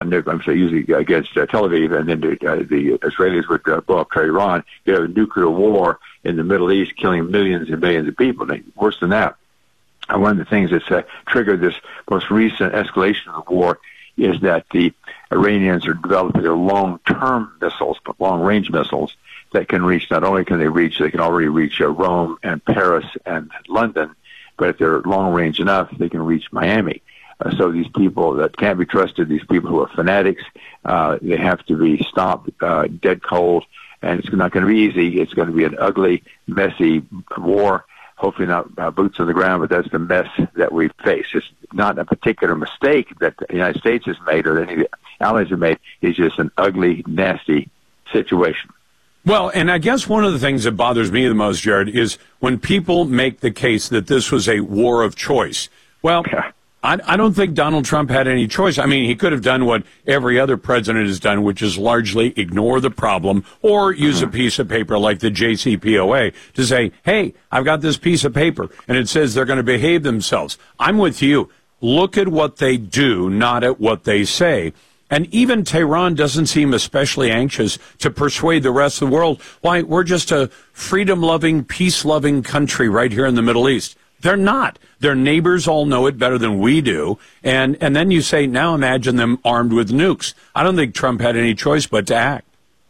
I'm saying usually against Tel Aviv, and then the Israelis would blow up Tehran. You have a nuclear war in the Middle East, killing millions and millions of people. And worse than that, one of the things that's triggered this most recent escalation of the war is that the Iranians are developing their long-term missiles, but long-range missiles that can reach, not only can they can already reach Rome and Paris and London, but if they're long-range enough, they can reach Miami. So these people that can't be trusted, these people who are fanatics, they have to be stopped dead cold, and it's not going to be easy. It's going to be an ugly, messy war. Hopefully not boots on the ground, but that's the mess that we face. It's not a particular mistake that the United States has made or any of the allies have made. It's just an ugly, nasty situation. Well, and I guess one of the things that bothers me the most, Jared, is when people make the case that this was a war of choice. Well, I don't think Donald Trump had any choice. I mean, he could have done what every other president has done, which is largely ignore the problem or use a piece of paper like the JCPOA to say, hey, I've got this piece of paper, and it says they're going to behave themselves. I'm with you. Look at what they do, not at what they say. And even Tehran doesn't seem especially anxious to persuade the rest of the world, why, we're just a freedom-loving, peace-loving country right here in the Middle East. They're not. Their neighbors all know it better than we do. And then you say, now imagine them armed with nukes. I don't think Trump had any choice but to act.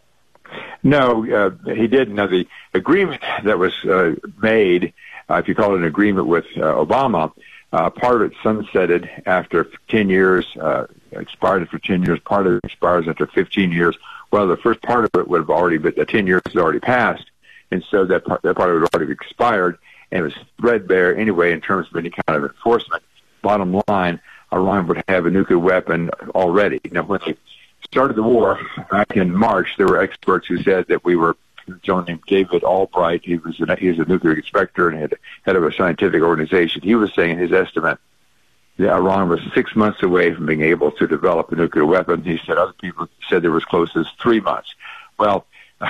No, he didn't. Now, the agreement that was made, if you call it an agreement with Obama, part of it sunsetted after 10 years, expired for 10 years. Part of it expires after 15 years. Well, the first part of it would have already been, the 10 years had already passed, and so that part of it had already expired. And it was threadbare anyway in terms of any kind of enforcement. Bottom line, Iran would have a nuclear weapon already. Now, when they started the war back in March, there were experts who said that we were, a gentleman named David Albright, he was a nuclear inspector and head of a scientific organization. He was saying in his estimate that Iran was 6 months away from being able to develop a nuclear weapon. He said other people said there was close as 3 months. Well,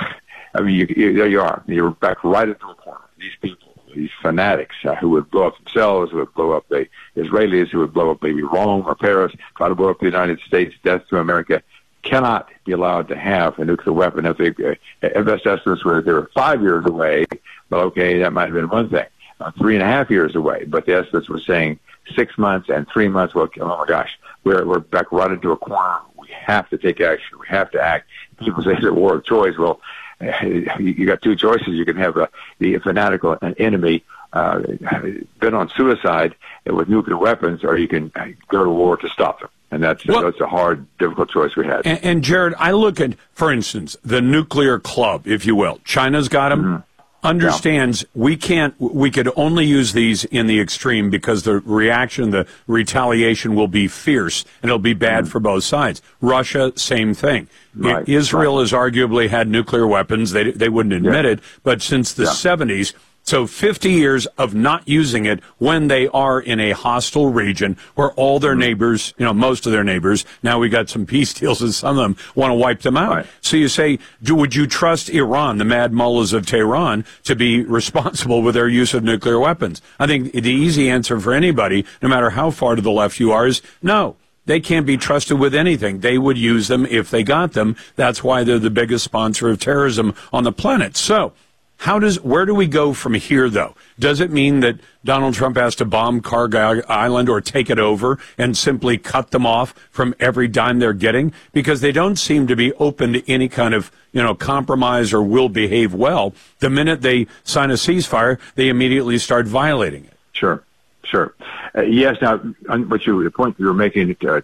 I mean, there you are. You're back right into the corner. These people, these fanatics who would blow up themselves, who would blow up the Israelis, who would blow up maybe Rome or Paris, try to blow up the United States, death to America, cannot be allowed to have a nuclear weapon. If they, best estimates were that they were 5 years away, well, okay, that might have been one thing. 3.5 years away, but the estimates were saying 6 months and 3 months. Well, oh my gosh, we're back right into a corner. We have to take action. We have to act. People say it's a war of choice. Well, you got two choices. You can have the fanatical enemy bent on suicide with nuclear weapons, or you can go to war to stop them. And that's a hard, difficult choice we had. And Jared, I look at, for instance, the nuclear club, if you will. China's got them. Understands we could only use these in the extreme because the reaction, the retaliation will be fierce and it'll be bad for both sides. Russia, same thing. Right. Israel has arguably had nuclear weapons. They wouldn't admit it, but since the 70s, so 50 years of not using it when they are in a hostile region where all their neighbors, most of their neighbors, now we got some peace deals and some of them want to wipe them out. Right. So you say, would you trust Iran, the mad mullahs of Tehran, to be responsible with their use of nuclear weapons? I think the easy answer for anybody, no matter how far to the left you are, is no. They can't be trusted with anything. They would use them if they got them. That's why they're the biggest sponsor of terrorism on the planet. So, where do we go from here, though? Does it mean that Donald Trump has to bomb Cargill Island or take it over and simply cut them off from every dime they're getting? Because they don't seem to be open to any kind of, compromise or will behave well. The minute they sign a ceasefire, they immediately start violating it. Sure. Yes. Now, the point you were making, to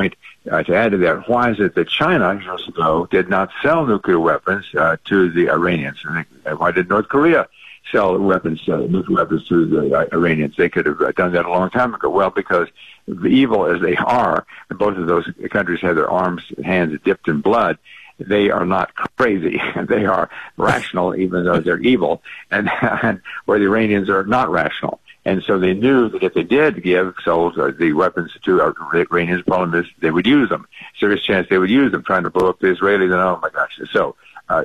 add to that, why is it that China years ago did not sell nuclear weapons to the Iranians? And why did North Korea sell nuclear weapons to the Iranians? They could have done that a long time ago. Well, because evil as they are, and both of those countries have their arms and hands dipped in blood, they are not crazy. They are rational, even though they're evil, and where the Iranians are not rational. And so they knew that if they did sold the weapons to the Iranians, the problem is they would use them. Serious chance they would use them, trying to blow up the Israelis. And oh my gosh! So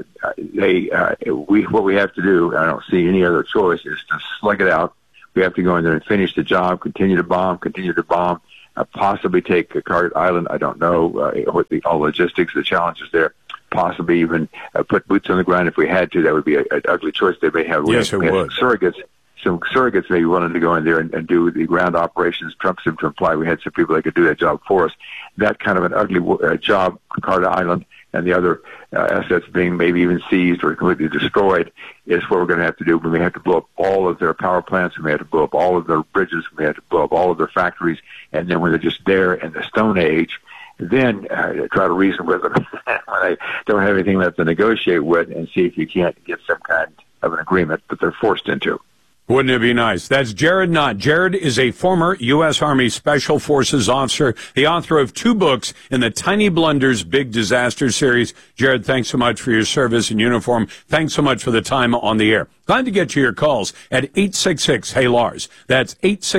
what we have to do, I don't see any other choice, is to slug it out. We have to go in there and finish the job, continue to bomb, possibly take Carter Island. I don't know what all logistics, the challenges there. Possibly even put boots on the ground if we had to. That would be an ugly choice they may have. Yes, it would. Some surrogates may be willing to go in there and do the ground operations. Trump seemed to imply we had some people that could do that job for us. That kind of an ugly job, Carter Island, and the other assets being maybe even seized or completely destroyed, is what we're going to have to do. We may have to blow up all of their power plants. We may have to blow up all of their bridges. We may have to blow up all of their factories. And then when they're just there in the Stone Age, then try to reason with them when they don't have anything left to negotiate with, and see if you can't get some kind of an agreement that they're forced into. Wouldn't it be nice? That's Jared Knott. Jared is a former U.S. Army Special Forces officer, the author of 2 books in the Tiny Blunders Big Disaster series. Jared, thanks so much for your service in uniform. Thanks so much for the time on the air. Glad to get to your calls at 866-HEY-LARS. That's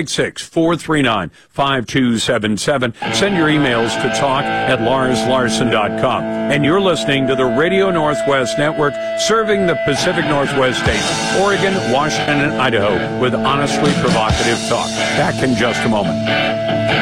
866-439-5277. Send your emails to talk@LarsLarson.com. And you're listening to the Radio Northwest Network, serving the Pacific Northwest states, Oregon, Washington, and Idaho, with honestly provocative talk. Back in just a moment.